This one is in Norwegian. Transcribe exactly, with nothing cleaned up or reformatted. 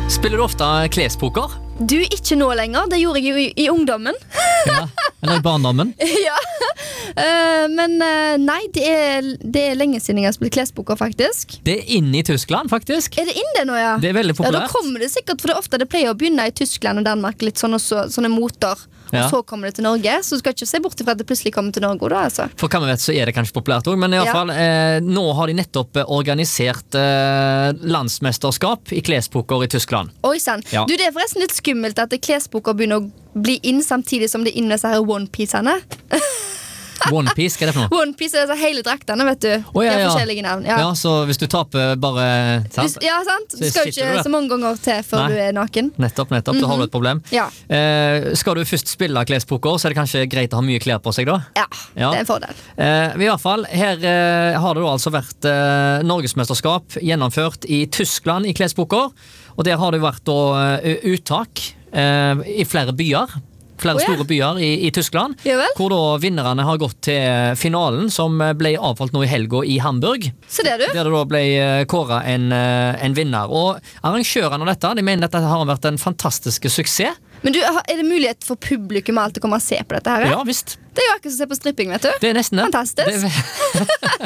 Spiller du ofte klespoker? Du, ikke nå lenger, det gjorde jeg jo i, i ungdommen. Ja, eller i barndommen? Ja, uh, men uh, nei, det er, det er lenge siden jeg har spilt klespoker, faktisk. Det er inne i Tyskland, faktisk. Er det inn det nå, ja? Det er veldig populært. Ja, da kommer det sikkert, for det er ofte det pleier å begynne i Tyskland og Danmark, litt sånn også, sånne moter. Og Ja. så kommer det til Norge, så du skal ikke se bort ifra at det plutselig kommer til Norge da, altså. For hva vi vet så er det kanskje populært også, men i hvert Ja. fall, eh, nå har de nettopp eh, organisert eh, landsmesterskap i klespoker i Tyskland. Oi, sann. Ja. Du, det er forresten litt skummelt at klespoker begynner å bli inn samtidig som det er inn med disse her one-piecene. One Piece, hva er det for noe? One piece er altså hele draktene, vet du. Å, ja, De har ja. forskjellige navn. Ja. Ja, så hvis du taper bare sant? Hvis, ja sant? Du Så skal jo sitter du ikke der. så mange ganger til før Nei. du er naken. Nettopp, nettopp, da har du et problem. Ja, Eh, skal du først spille klespoker, så er det kanskje greit å ha mye klær på seg da. ja. Ja. Det er en fordel. Eh, I hvert fall, her eh, har det da altså vært eh, Norgesmesterskap gjennomført i Tyskland i klespoker, og der har det vært da eh, uttak eh, i flere byer. Flere Å, ja. store byer i, i Tyskland, Ja vel. hvor da vinnerne har gått til finalen, som ble avholdt nå i helga i Hamburg. Så det er du. Der det da ble kåret en, eh, en vinner. Og arrangørene av dette, de mener dette har vært en fantastisk suksess. Men du, er det mulighet for publikum alt å komme og se på dette her? Ja, visst. Det er jo akkurat som å se på stripping, vet du. Det er nesten det. Fantastisk. Det er,